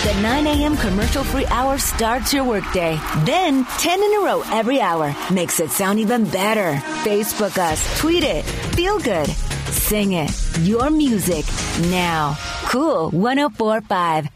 The 9 a.m. commercial-free hour starts your workday. Then 10 in a row every hour makes it sound even better. Facebook us, tweet it, feel good, sing it. Your music now. Cool 104.5.